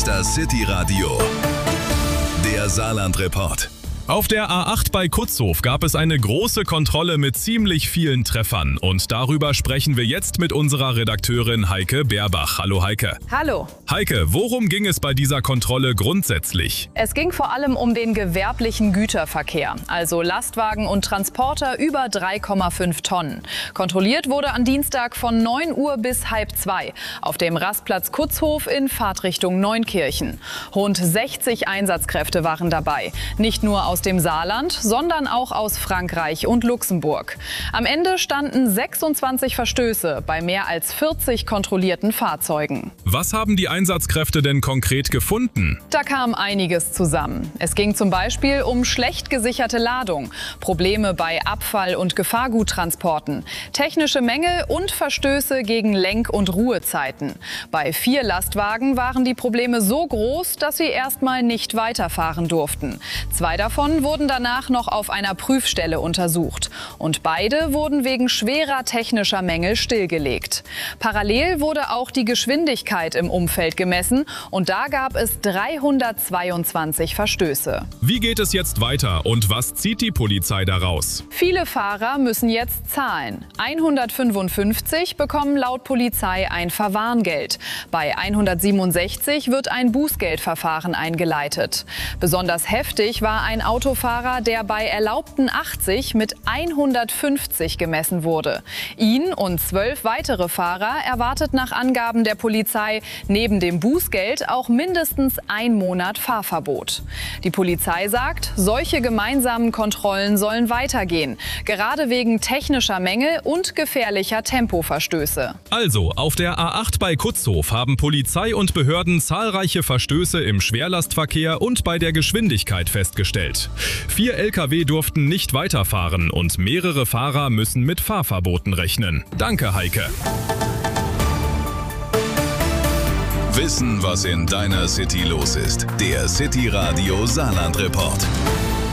ist das City-Radio, der Saarland-Report. Auf der A8 bei Kutzhof gab es eine große Kontrolle mit ziemlich vielen Treffern. Und darüber sprechen wir jetzt mit unserer Redakteurin Heike Beerbach. Hallo Heike. Hallo. Heike, worum ging es bei dieser Kontrolle grundsätzlich? Es ging vor allem um den gewerblichen Güterverkehr, also Lastwagen und Transporter über 3,5 Tonnen. Kontrolliert wurde an Dienstag von 9 Uhr bis 1:30 auf dem Rastplatz Kutzhof in Fahrtrichtung Neunkirchen. Rund 60 Einsatzkräfte waren dabei. Nicht nur aus dem Saarland, sondern auch aus Frankreich und Luxemburg. Am Ende standen 26 Verstöße bei mehr als 40 kontrollierten Fahrzeugen. Was haben die Einsatzkräfte denn konkret gefunden? Da kam einiges zusammen. Es ging zum Beispiel um schlecht gesicherte Ladung, Probleme bei Abfall- und Gefahrguttransporten, technische Mängel und Verstöße gegen Lenk- und Ruhezeiten. Bei 4 Lastwagen waren die Probleme so groß, dass sie erstmal nicht weiterfahren durften. 2 davon wurden danach noch auf einer Prüfstelle untersucht. Und beide wurden wegen schwerer technischer Mängel stillgelegt. Parallel wurde auch die Geschwindigkeit im Umfeld gemessen und da gab es 322 Verstöße. Wie geht es jetzt weiter und was zieht die Polizei daraus? Viele Fahrer müssen jetzt zahlen. 155 bekommen laut Polizei ein Verwarngeld. Bei 167 wird ein Bußgeldverfahren eingeleitet. Besonders heftig war ein Autofahrer, der bei erlaubten 80 mit 150 gemessen wurde. Ihn und 12 weitere Fahrer erwartet nach Angaben der Polizei neben dem Bußgeld auch mindestens 1 Monat Fahrverbot. Die Polizei sagt, solche gemeinsamen Kontrollen sollen weitergehen, gerade wegen technischer Mängel und gefährlicher Tempoverstöße. Also, auf der A8 bei Kutzhof haben Polizei und Behörden zahlreiche Verstöße im Schwerlastverkehr und bei der Geschwindigkeit festgestellt. 4 Lkw durften nicht weiterfahren und mehrere Fahrer müssen mit Fahrverboten rechnen. Danke, Heike. Wissen, was in deiner City los ist. Der City-Radio Saarland-Report.